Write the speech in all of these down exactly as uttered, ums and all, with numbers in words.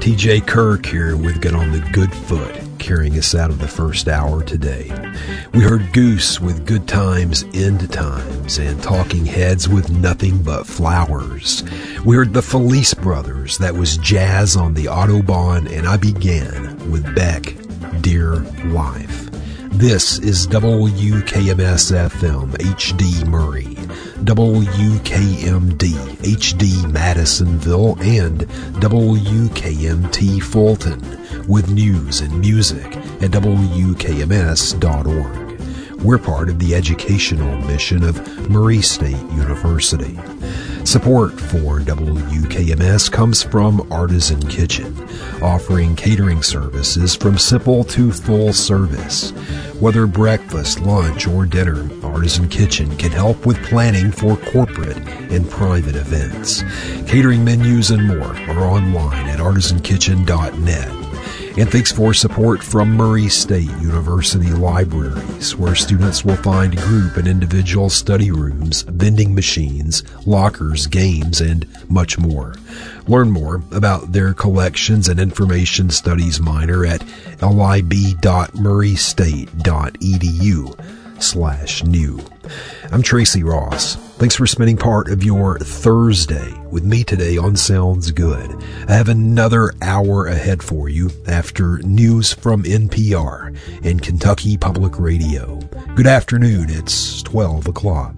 T J Kirk here with Get on the Good Foot, carrying us out of the first hour today. We heard Goose with Good Times, End Times, and Talking Heads with Nothing But Flowers. We heard the Felice Brothers, that was Jazz on the Autobahn, and I began with Beck, Dear Life. This is W K M S F M H D Murray, W K M D H D Madisonville, and W K M T Fulton, with news and music at W K M S dot org. We're part of the educational mission of Murray State University. Support for W K M S comes from Artisan Kitchen, offering catering services from simple to full service. Whether breakfast, lunch, or dinner, Artisan Kitchen can help with planning for corporate and private events. Catering menus and more are online at artisan kitchen dot net. And thanks for support from Murray State University Libraries, where students will find group and individual study rooms, vending machines, lockers, games, and much more. Learn more about their collections and information studies minor at lib dot murray state dot e d u slash new. I'm Tracy Ross. Thanks for spending part of your Thursday with me today on Sounds Good. I have another hour ahead for you after news from N P R and Kentucky Public Radio. Good afternoon. It's twelve o'clock.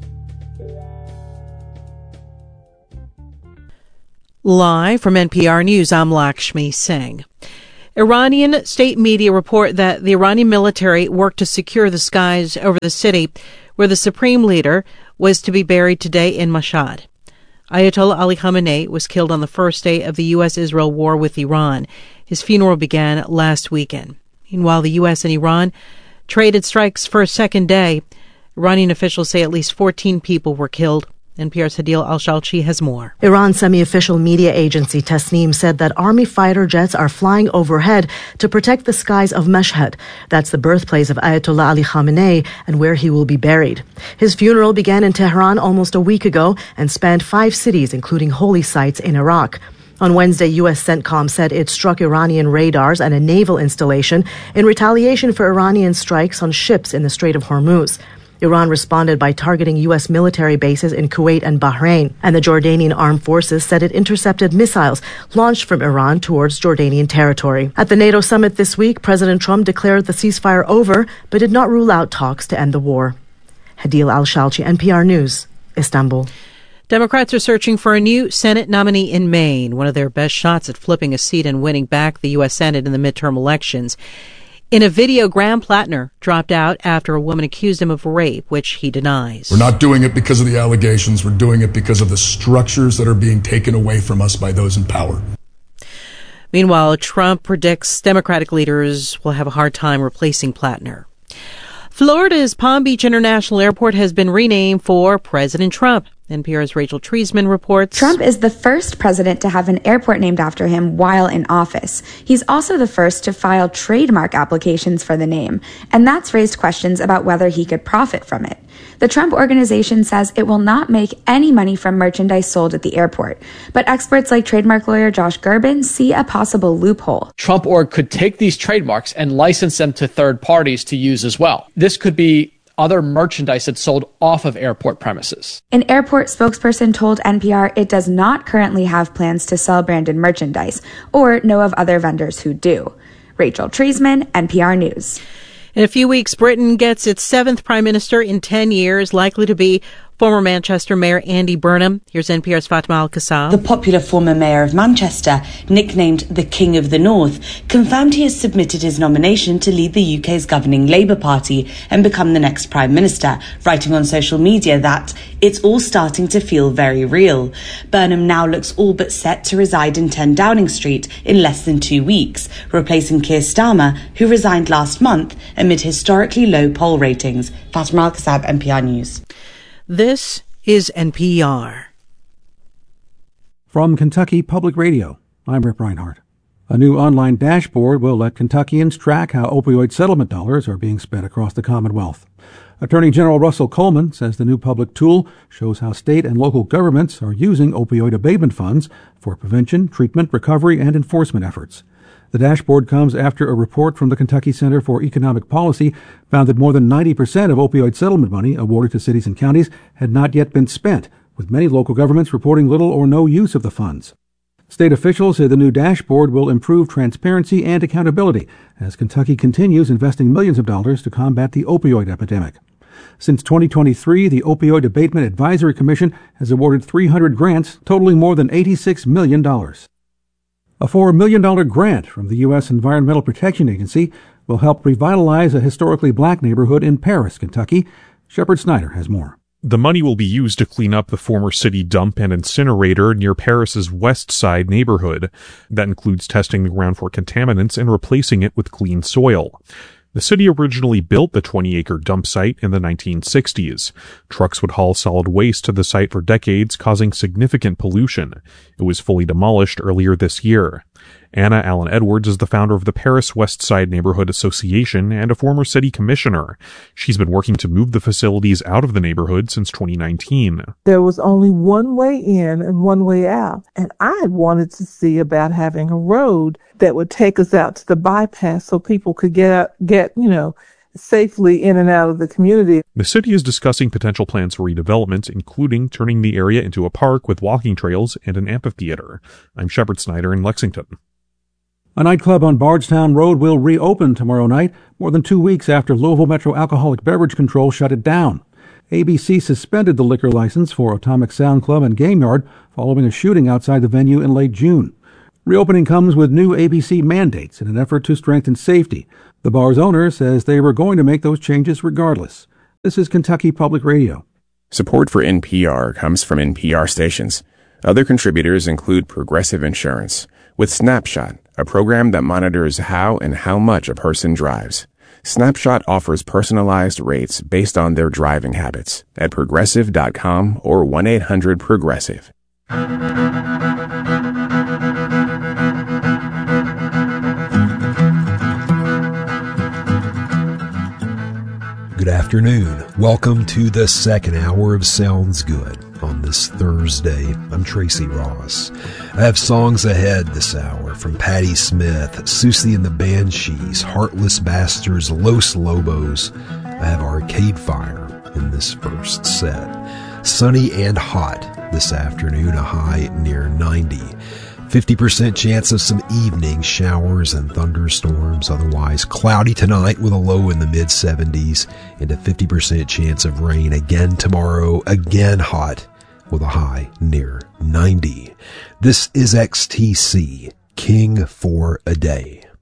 Live from N P R News, I'm Lakshmi Singh. Iranian state media report that the Iranian military worked to secure the skies over the city where the supreme leader was to be buried today in Mashhad. Ayatollah Ali Khamenei was killed on the first day of the U S Israel war with Iran. His funeral began last weekend. Meanwhile, the U S and Iran traded strikes for a second day. Iranian officials say at least fourteen people were killed. N P R's Hadil Al-Shalchi has more. Iran's semi-official media agency Tasnim said that army fighter jets are flying overhead to protect the skies of Mashhad. That's the birthplace of Ayatollah Ali Khamenei and where he will be buried. His funeral began in Tehran almost a week ago and spanned five cities, including holy sites in Iraq. On Wednesday, U S CENTCOM said it struck Iranian radars and a naval installation in retaliation for Iranian strikes on ships in the Strait of Hormuz. Iran responded by targeting U S military bases in Kuwait and Bahrain, and the Jordanian armed forces said it intercepted missiles launched from Iran towards Jordanian territory. At the NATO summit this week, President Trump declared the ceasefire over, but did not rule out talks to end the war. Hadil Al-Shalchi, N P R News, Istanbul. Democrats are searching for a new Senate nominee in Maine, one of their best shots at flipping a seat and winning back the U S Senate in the midterm elections. In a video, Graham Plattner dropped out after a woman accused him of rape, which he denies. We're not doing it because of the allegations. We're doing it because of the structures that are being taken away from us by those in power. Meanwhile, Trump predicts Democratic leaders will have a hard time replacing Plattner. Florida's Palm Beach International Airport has been renamed for President Trump. N P R's Rachel Treisman reports. Trump is the first president to have an airport named after him while in office. He's also the first to file trademark applications for the name, and that's raised questions about whether he could profit from it. The Trump Organization says it will not make any money from merchandise sold at the airport, but experts like trademark lawyer Josh Gerben see a possible loophole. Trump Org could take these trademarks and license them to third parties to use as well. This could be other merchandise that's sold off of airport premises. An airport spokesperson told N P R it does not currently have plans to sell branded merchandise or know of other vendors who do. Rachel Treisman, N P R News. In a few weeks, Britain gets its seventh prime minister in ten years, likely to be former Manchester Mayor Andy Burnham. Here's N P R's Fatima Al-Kassab. The popular former mayor of Manchester, nicknamed the King of the North, confirmed he has submitted his nomination to lead the U K's governing Labour Party and become the next Prime Minister, writing on social media that it's all starting to feel very real. Burnham now looks all but set to reside in ten Downing Street in less than two weeks, replacing Keir Starmer, who resigned last month amid historically low poll ratings. Fatima Al-Kassab, N P R News. This is N P R. From Kentucky Public Radio, I'm Rip Reinhardt. A new online dashboard will let Kentuckians track how opioid settlement dollars are being spent across the Commonwealth. Attorney General Russell Coleman says the new public tool shows how state and local governments are using opioid abatement funds for prevention, treatment, recovery, and enforcement efforts. The dashboard comes after a report from the Kentucky Center for Economic Policy found that more than ninety percent of opioid settlement money awarded to cities and counties had not yet been spent, with many local governments reporting little or no use of the funds. State officials say the new dashboard will improve transparency and accountability as Kentucky continues investing millions of dollars to combat the opioid epidemic. Since twenty twenty-three, the Opioid Abatement Advisory Commission has awarded three hundred grants totaling more than eighty-six million dollars. A four million dollars grant from the U S Environmental Protection Agency will help revitalize a historically black neighborhood in Paris, Kentucky. Shepard Snyder has more. The money will be used to clean up the former city dump and incinerator near Paris's West Side neighborhood. That includes testing the ground for contaminants and replacing it with clean soil. The city originally built the twenty-acre dump site in the nineteen sixties. Trucks would haul solid waste to the site for decades, causing significant pollution. It was fully demolished earlier this year. Anna Allen Edwards is the founder of the Paris West Side Neighborhood Association and a former city commissioner. She's been working to move the facilities out of the neighborhood since twenty nineteen. There was only one way in and one way out, and I had wanted to see about having a road that would take us out to the bypass so people could get out, get, you know, safely in and out of the community. The city is discussing potential plans for redevelopment, including turning the area into a park with walking trails and an amphitheater. I'm Shepard Snyder in Lexington. A nightclub on Bardstown Road will reopen tomorrow night, more than two weeks after Louisville Metro Alcoholic Beverage Control shut it down. A B C suspended the liquor license for Atomic Sound Club and Game Yard following a shooting outside the venue in late June. Reopening comes with new A B C mandates in an effort to strengthen safety. The bar's owner says they were going to make those changes regardless. This is Kentucky Public Radio. Support for N P R comes from N P R stations. Other contributors include Progressive Insurance, with Snapshot, a program that monitors how and how much a person drives. Snapshot offers personalized rates based on their driving habits at progressive dot com or one eight hundred progressive. Good afternoon. Welcome to the second hour of Sounds Good. On this Thursday, I'm Tracy Ross. I have songs ahead this hour from Patti Smith, Susie and the Banshees, Heartless Bastards, Los Lobos. I have Arcade Fire in this first set. Sunny and hot this afternoon, a high near ninety. fifty percent chance of some evening showers and thunderstorms. Otherwise cloudy tonight with a low in the mid seventies and a fifty percent chance of rain again tomorrow. Again hot with a high near ninety. This is X T C, King for a Day.